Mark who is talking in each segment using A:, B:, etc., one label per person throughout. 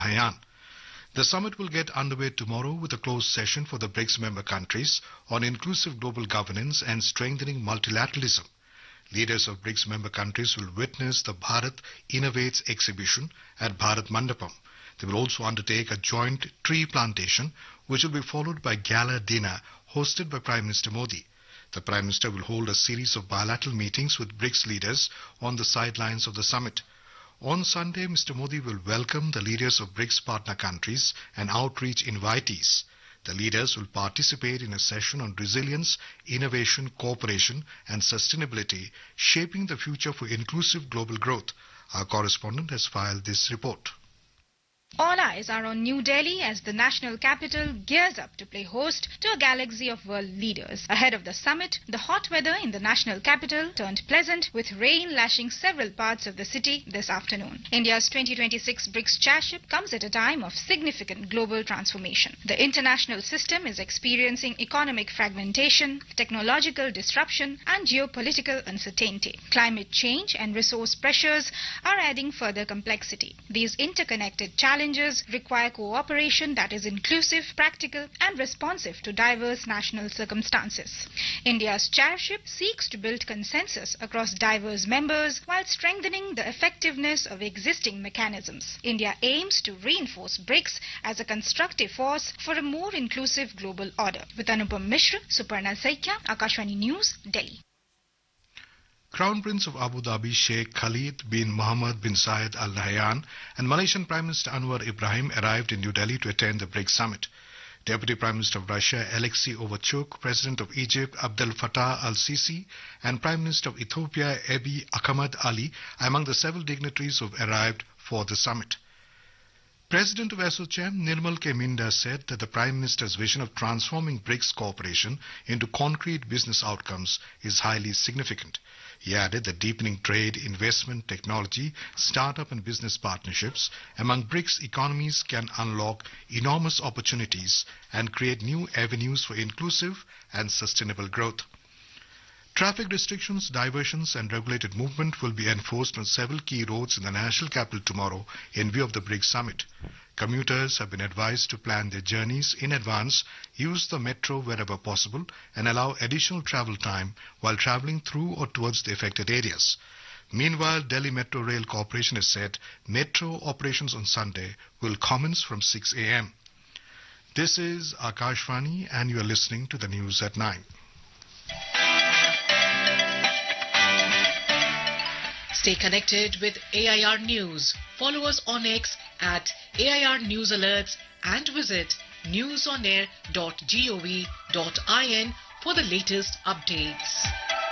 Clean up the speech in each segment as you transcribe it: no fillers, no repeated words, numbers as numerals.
A: Haiyan. The summit will get underway tomorrow with a closed session for the BRICS member countries on inclusive global governance and strengthening multilateralism. Leaders of BRICS member countries will witness the Bharat Innovates exhibition at Bharat Mandapam. They will also undertake a joint tree plantation, which will be followed by gala dinner hosted by Prime Minister Modi. The Prime Minister will hold a series of bilateral meetings with BRICS leaders on the sidelines of the summit. On Sunday, Mr. Modi will welcome the leaders of BRICS partner countries and outreach invitees. The leaders will participate in a session on resilience, innovation, cooperation and sustainability, shaping the future for inclusive global growth. Our correspondent has filed this report.
B: All eyes are on New Delhi as the national capital gears up to play host to a galaxy of world leaders. Ahead of the summit, the hot weather in the national capital turned pleasant with rain lashing several parts of the city this afternoon. India's 2026 BRICS chairship comes at a time of significant global transformation. The international system is experiencing economic fragmentation, technological disruption and geopolitical uncertainty. Climate change and resource pressures are adding further complexity. These interconnected challenges require cooperation that is inclusive, practical and responsive to diverse national circumstances. India's chairship seeks to build consensus across diverse members while strengthening the effectiveness of existing mechanisms. India aims to reinforce BRICS as a constructive force for a more inclusive global order. With Anupam Mishra, Suparna Saikia, Akashvani News, Delhi.
A: Crown Prince of Abu Dhabi Sheikh Khalid bin Mohammed bin Zayed Al Nahyan and Malaysian Prime Minister Anwar Ibrahim arrived in New Delhi to attend the BRICS summit. Deputy Prime Minister of Russia Alexei Overchuk, President of Egypt Abdel Fattah al-Sisi and Prime Minister of Ethiopia Abiy Ahmed Ali are among the several dignitaries who have arrived for the summit. President of ASSOCHAM Nirmal K. Minda said that the Prime Minister's vision of transforming BRICS cooperation into concrete business outcomes is highly significant. He added that deepening trade, investment, technology, startup and business partnerships among BRICS economies can unlock enormous opportunities and create new avenues for inclusive and sustainable growth. Traffic restrictions, diversions and regulated movement will be enforced on several key roads in the national capital tomorrow in view of the BRICS summit. Commuters have been advised to plan their journeys in advance, use the metro wherever possible and allow additional travel time while travelling through or towards the affected areas. Meanwhile, Delhi Metro Rail Corporation has said metro operations on Sunday will commence from 6 a.m. This is Akashvani and you are listening to the news at 9.
C: Stay connected with AIR News. Follow us on X at AIR News Alerts and visit newsonair.gov.in for the latest updates.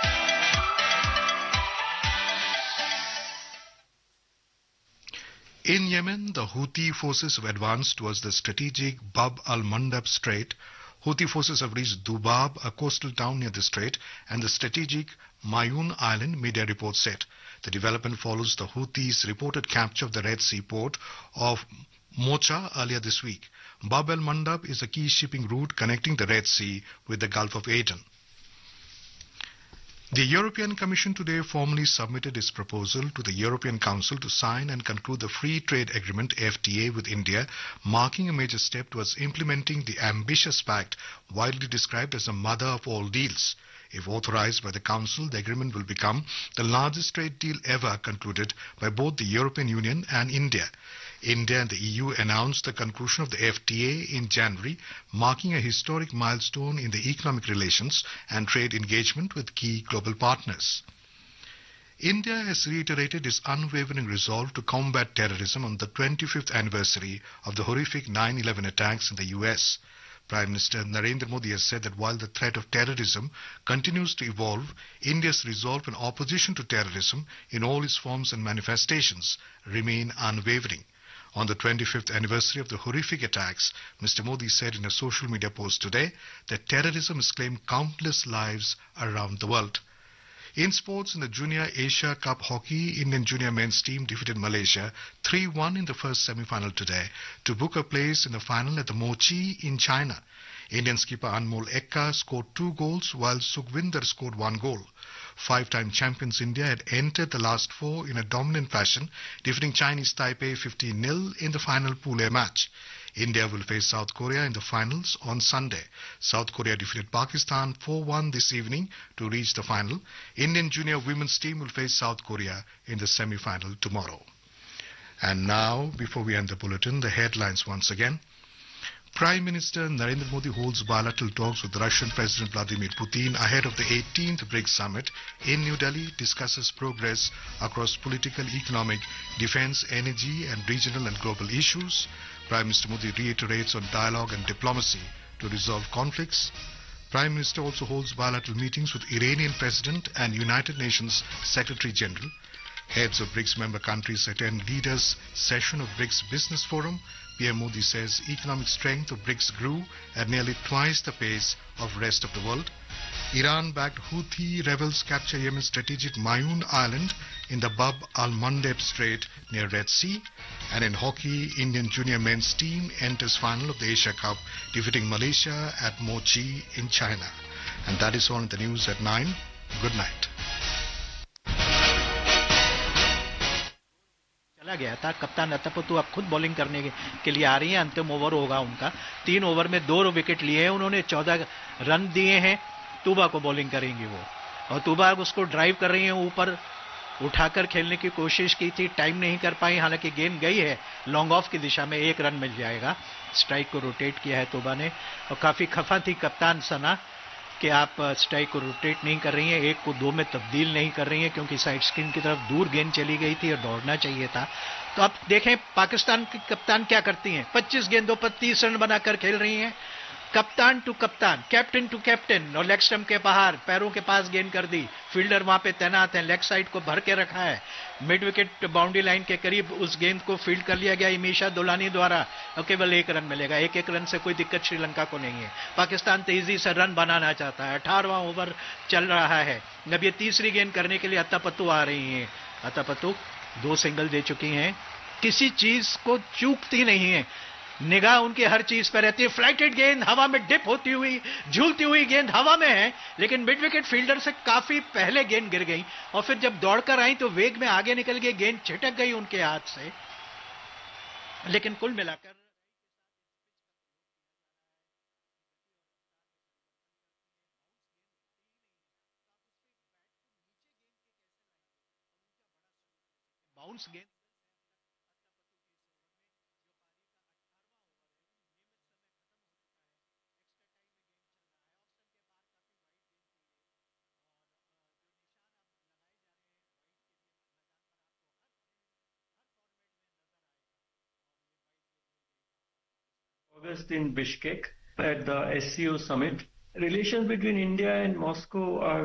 A: In Yemen, the Houthi forces have advanced towards the strategic Bab al-Mandab Strait. Houthi forces have reached Dubab, a coastal town near the strait, and the strategic Mayun Island, media reports said. The development follows the Houthis' reported capture of the Red Sea port of Mocha earlier this week. Bab al-Mandab is a key shipping route connecting the Red Sea with the Gulf of Aden. The European Commission today formally submitted its proposal to the European Council to sign and conclude the Free Trade Agreement FTA with India, marking a major step towards implementing the ambitious pact widely described as the mother of all deals. If authorized by the Council, the agreement will become the largest trade deal ever concluded by both the European Union and India. India and the EU announced the conclusion of the FTA in January, marking a historic milestone in the economic relations and trade engagement with key global partners. India has reiterated its unwavering resolve to combat terrorism on the 25th anniversary of the horrific 9/11 attacks in the US. Prime Minister Narendra Modi has said that while the threat of terrorism continues to evolve, India's resolve in opposition to terrorism in all its forms and manifestations remain unwavering. On the 25th anniversary of the horrific attacks, Mr. Modi said in a social media post today that terrorism has claimed countless lives around the world. In sports, in the Junior Asia Cup Hockey, Indian junior men's team defeated Malaysia 3-1 in the first semi-final today to book a place in the final at the Mochi in China. Indian skipper Anmol Ekka scored 2 goals while Sukhvinder scored 1 goal. Five-time champions India had entered the last four in a dominant fashion, defeating Chinese Taipei 15-0 in the final Pool A match. India will face South Korea in the finals on Sunday. South Korea defeated Pakistan 4-1 this evening to reach the final. Indian junior women's team will face South Korea in the semi-final tomorrow. And now, before we end the bulletin, the headlines once again. Prime Minister Narendra Modi holds bilateral talks with Russian President Vladimir Putin ahead of the 18th BRICS summit in New Delhi, discusses progress across political, economic, defense, energy and regional and global issues. Prime Minister Modi reiterates on dialogue and diplomacy to resolve conflicts. Prime Minister also holds bilateral meetings with Iranian President and United Nations Secretary General. Heads of BRICS member countries attend leaders' session of BRICS Business Forum. PM Modi says economic strength of BRICS grew at nearly twice the pace of rest of the world. Iran-backed Houthi rebels capture Yemen's strategic Mayun Island in the Bab al-Mandeb Strait near Red Sea. And in hockey, Indian junior men's team enters final of the Asia Cup, defeating Malaysia at Mochi in China. And that is all in the news at 9. Good night.
D: चला गया था। कप्तान अत्तापत्तू अब खुद bowling करने के लिए आ रही हैं। अंतिम ओवर होगा उनका। 3 ओवर में 2 विकेट लिए हैं उन्होंने, 14 रन दिए हैं। तूबा को बॉलिंग करेंगी वो, और तूबा उसको ड्राइव कर रही हैं, ऊपर उठाकर खेलने की कोशिश की थी, टाइम नहीं कर पाई। हालांकि गेंद गई है लॉन्ग ऑफ की दिशा में, 1 रन मिल जाएगा। स्ट्राइक को रोटेट किया है तूबा ने, और काफी खफा थी कप्तान सना कि आप स्ट्राइक को रोटेट नहीं कर रही हैं, 1 को 2 में तब्दील नहीं कर रही हैं, क्योंकि साइड स्क्रीन की तरफ दूर गेंद चली गई थी और दौड़ना चाहिए था। तो अब देखें पाकिस्तान की कप्तान क्या करती हैं। 25 गेंदों पर 30 रन बनाकर खेल रही हैं। कप्तान टू कप्तान, कैप्टन टू कैप्टन, और लेग स्टंप के बाहर पैरों के पास गेंद कर दी। फील्डर वहां पे तैनात है, लेग साइड को भर के रखा है। मिड विकेट बाउंड्री लाइन के करीब उस गेंद को फील्ड कर लिया गया इमीशा दुलानी द्वारा, और केवल 1 रन मिलेगा। 1-1 रन से कोई दिक्कत श्रीलंका को नहीं है। पाकिस्तान तेजी से रन बनाना चाहता है। 18वां ओवर चल रहा है। अब ये तीसरी गेंद करने के लिए अत्तापत्तू आ रही हैं। अत्तापत्तू 2 सिंगल दे चुकी हैं, किसी चीज को चूकती नहीं है, निगाह उनकी हर चीज पर रहती है। फ्लाइटेड गेंद हवा में डिप होती हुई, झूलती हुई गेंद हवा में है, लेकिन मिड विकेट फील्डर से काफी पहले गेंद गिर गई, और फिर जब दौड़कर आई तो वेग में आगे निकल गई, गेंद छिटक गई उनके हाथ से। लेकिन कुल मिलाकर बाउंस गेंद
E: August in Bishkek at the SCO summit. Relations between India and Moscow are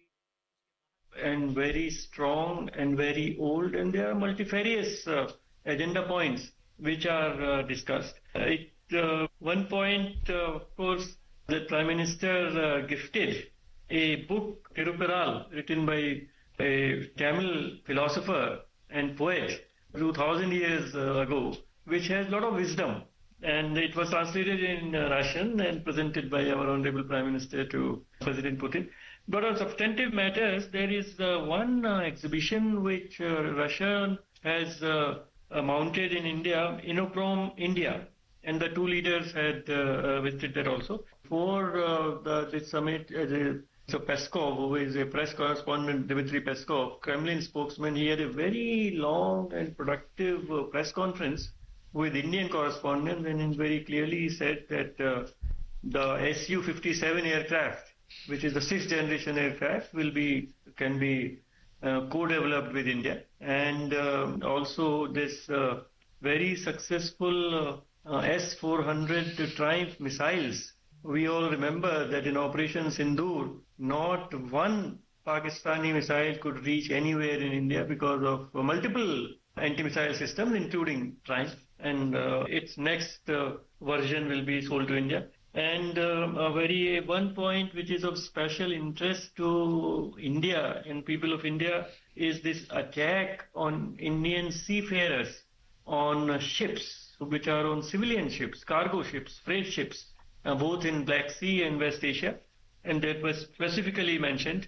E: very strong and very old, and there are multifarious agenda points which are discussed. One point, of course, the Prime Minister gifted a book, Tirukural, written by a Tamil philosopher and poet 2000 years ago, which has a lot of wisdom. And it was translated in Russian and presented by our Honorable Prime Minister to President Putin. But on substantive matters, there is one exhibition which Russia has mounted in India, Innochrom India, and the 2 leaders had visited that also. For this summit, so Peskov, who is a press correspondent, Dmitry Peskov, Kremlin spokesman, he had a very long and productive press conference with Indian correspondents, and very clearly he said that the Su-57 aircraft, which is the 6th generation aircraft, can be co-developed with India, and also this very successful S-400 Triumph missiles. We all remember that in Operation Sindoor, not one Pakistani missile could reach anywhere in India because of multiple anti-missile systems, including Triumph. And its next version will be sold to India. And one point which is of special interest to India and people of India is this attack on Indian seafarers on ships, which are on civilian ships, cargo ships, freight ships, both in Black Sea and West Asia. And that was specifically mentioned.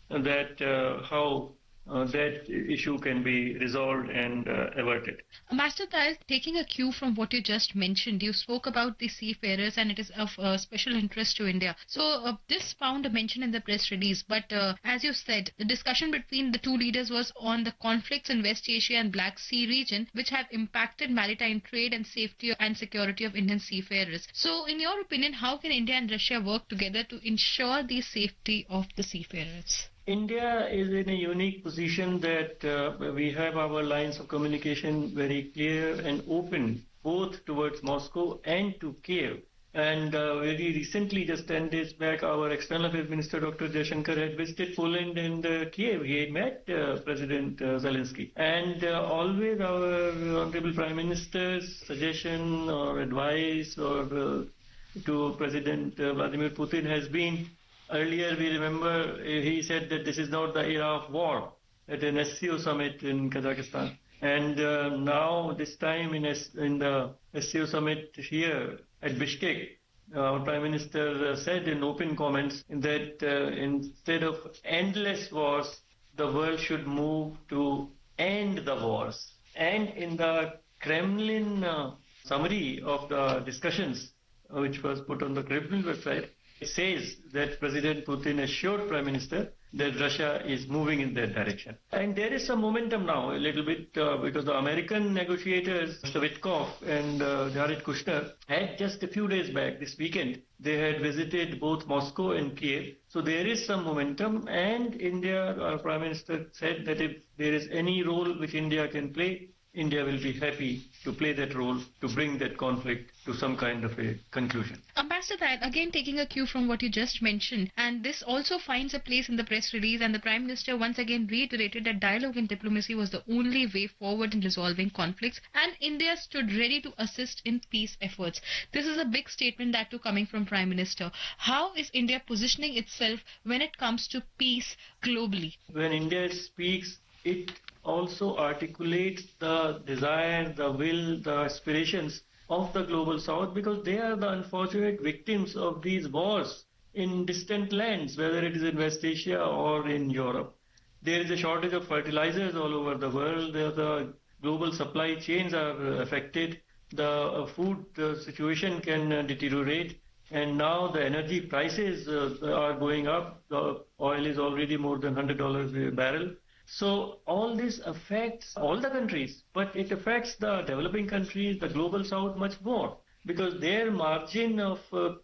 E: that how that issue can be resolved and averted.
F: Master Dayal, taking a cue from what you just mentioned, you spoke about the seafarers and it is of special interest to India. So this found a mention in the press release, but as you said, the discussion between the two leaders was on the conflicts in West Asia and Black Sea region, which have impacted maritime trade and safety and security of Indian seafarers. So in your opinion, how can India and Russia work together to ensure the safety of the seafarers?
E: India is in a unique position that we have our lines of communication very clear and open, both towards Moscow and to Kiev. And very recently, just 10 days back, our External Affairs Minister, Dr. Jaishankar, had visited Poland and Kiev. He had met President Zelensky. And always our Honorable Prime Minister's suggestion or advice or to President Vladimir Putin has been, earlier we remember he said that this is not the era of war at an SCO summit in Kazakhstan. And now this time in the SCO summit here at Bishkek, our Prime Minister said in open comments that instead of endless wars, the world should move to end the wars. And in the Kremlin summary of the discussions, which was put on the Kremlin website, it says that President Putin assured Prime Minister that Russia is moving in that direction. And there is some momentum now, a little bit, because the American negotiators, Mr. Witkoff and Jared Kushner, had just a few days back, this weekend, they had visited both Moscow and Kiev. So there is some momentum, and India, our Prime Minister said that if there is any role which India can play, India will be happy to play that role to bring that conflict to some kind of a conclusion.
F: Ambassador Dayal, again taking a cue from what you just mentioned, and this also finds a place in the press release, and the Prime Minister once again reiterated that dialogue and diplomacy was the only way forward in resolving conflicts, and India stood ready to assist in peace efforts. This is a big statement, that too coming from Prime Minister. How is India positioning itself when it comes to peace globally?
E: When India speaks, it also articulates the desire, the will, the aspirations of the global south, because they are the unfortunate victims of these wars in distant lands, whether it is in West Asia or in Europe. There is a shortage of fertilizers all over the world. The global supply chains are affected. The food situation can deteriorate. And now the energy prices are going up. The oil is already more than $100 a barrel. So all this affects all the countries, but it affects the developing countries, the global south much more, because their margin of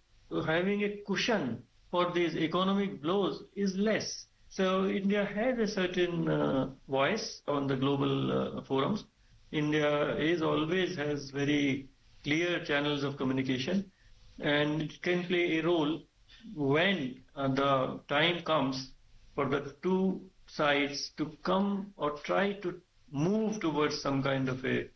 E: having a cushion for these economic blows is less. So India has a certain voice on the global forums. India always has very clear channels of communication, and it can play a role when the time comes for the two sides to come or try to move towards some kind of a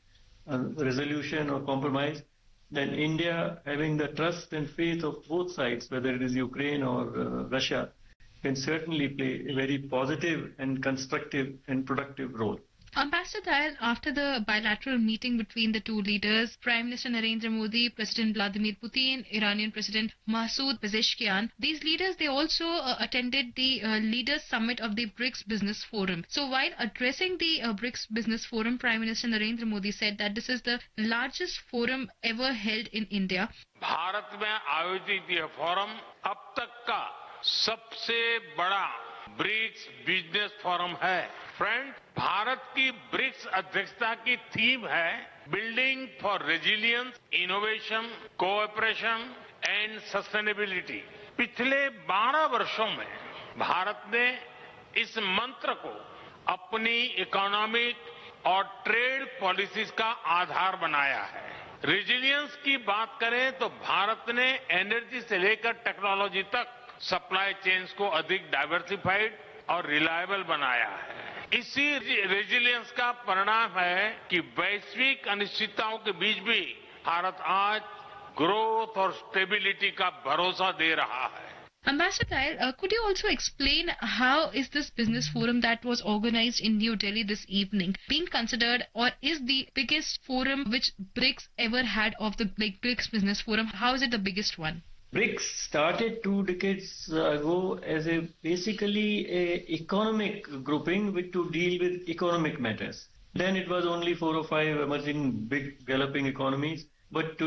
E: resolution or compromise. Then India, having the trust and faith of both sides, whether it is Ukraine or Russia, can certainly play a very positive and constructive and productive role.
F: Ambassador Dayal, after the bilateral meeting between the two leaders, Prime Minister Narendra Modi, President Vladimir Putin, Iranian President Masoud Pezeshkian, these leaders, they also attended the Leaders Summit of the BRICS Business Forum. So while addressing the BRICS Business Forum, Prime Minister Narendra Modi said that this is the largest forum ever held in India.
G: Bharat में आयोजित यह forum अब तक का सबसे बड़ा BRICS business forum है। Friend, Bharat की ब्रिक्स अध्यक्षता की थीम है building for resilience, innovation, cooperation and sustainability. पिछले 12 वर्षों में भारत ने इस मंत्र को अपनी इकोनॉमिक और ट्रेड पॉलिसीज का आधार बनाया है। रेजिलियंस की बात करें तो भारत ने एनर्जी से लेकर टेक्नोलॉजी तक सप्लाई चेन्स को अधिक डाइवर्सिफाइड और रिलायबल बनाया है। इसी रेजिलियंस का परिणाम है कि वैश्विक अनिश्चितताओं के बीच भी भारत आज ग्रोथ और स्टेबिलिटी का भरोसा दे रहा है।
F: Ambassador Dayal, could you also explain how is this business forum that was organized in New Delhi this evening being considered, or is the biggest forum which BRICS ever had of the BRICS Business Forum? How is it the biggest one?
E: BRICS started 2 decades ago as basically a economic grouping to deal with economic matters. Then it was only 4 or 5 emerging big developing economies. But